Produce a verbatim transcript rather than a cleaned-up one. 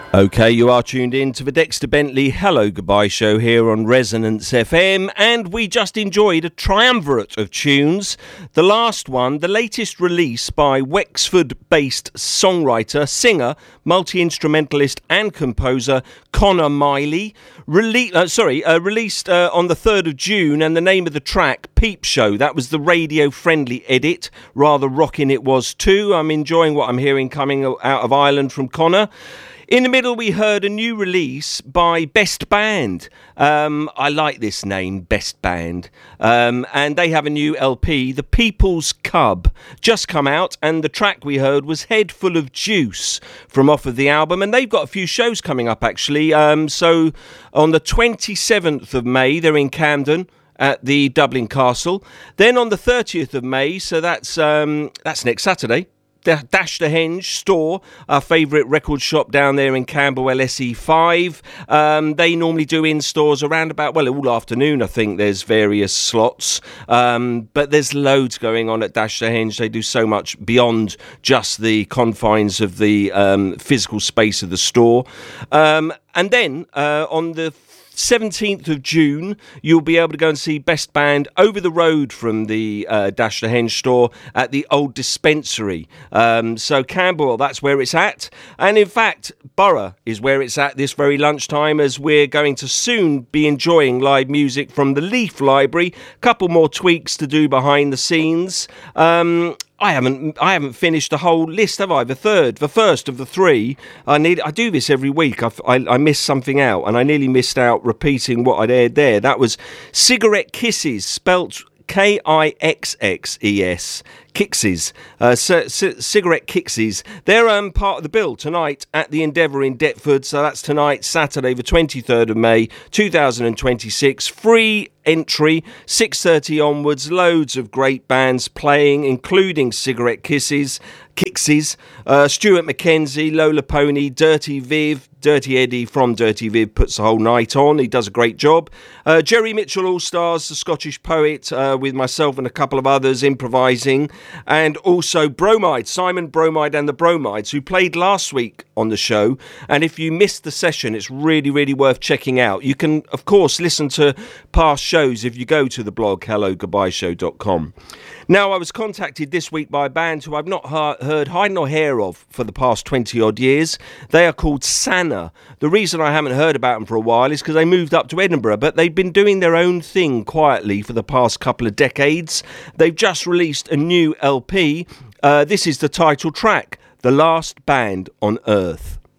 Okay, you are tuned in to the Dexter Bentley Hello Goodbye show here on Resonance F M, and we just enjoyed a triumvirate of tunes. The last one, the latest release by Wexford-based songwriter, singer, multi-instrumentalist and composer Connor Miley, rele- uh, sorry, uh, released uh, on the third of June, and the name of the track, Peep Show. That was the radio-friendly edit, rather rocking it was too. I'm enjoying what I'm hearing coming out of Ireland from Connor. In the middle, we heard a new release by Best Band. Um, I like this name, Best Band. Um, and they have a new L P, The People's Cub, just come out. And the track we heard was Head Full of Juice from off of the album. And they've got a few shows coming up, actually. Um, so on the twenty-seventh of May, they're in Camden at the Dublin Castle. Then on the thirtieth of May, so that's um, that's next Saturday, Dash the Henge store, our favourite record shop down there in Camberwell S E five. Um, they normally do in-stores around about, well, all afternoon, I think there's various slots. Um, but there's loads going on at Dash the Henge. They do so much beyond just the confines of the um, physical space of the store. Um, and then uh, on the seventeenth of June, you'll be able to go and see Best Band over the road from the uh, Dash the Henge store at the Old Dispensary. Um, so Camberwell, that's where it's at. And in fact, Borough is where it's at this very lunchtime, as we're going to soon be enjoying live music from the Leaf Library. A couple more tweaks to do behind the scenes. Um... I haven't I haven't finished the whole list, have I? The third, the first of the three. I need. I do this every week. I, I, I missed something out, and I nearly missed out repeating what I'd aired there. That was Cigarette Kisses, spelt K I X X E S. Kixes, uh, c- c- Cigarette Kixes. They're um, part of the bill tonight at the Endeavour in Deptford. So that's tonight, Saturday, the twenty-third of May, two thousand twenty-six. Free entry, six thirty onwards. Loads of great bands playing, including Cigarette Kisses, Kixes, uh, Stuart Mackenzie, Lola Pony, Dirty Viv. Dirty Eddie from Dirty Viv puts the whole night on. He does a great job. Uh, Jerry Mitchell All-Stars, the Scottish poet, uh, with myself and a couple of others improvising. And also Bromide, Simon Bromide and the Bromides, who played last week on the show. And if you missed the session, it's really, really worth checking out. You can, of course, listen to past shows if you go to the blog hello goodbye show dot com. Now, I was contacted this week by a band who I've not he- heard hide nor hair of for the past twenty-odd years. They are called Sana. The reason I haven't heard about them for a while is because they moved up to Edinburgh, but they've been doing their own thing quietly for the past couple of decades. They've just released a new L P. Uh, this is the title track, The Last Band on Earth.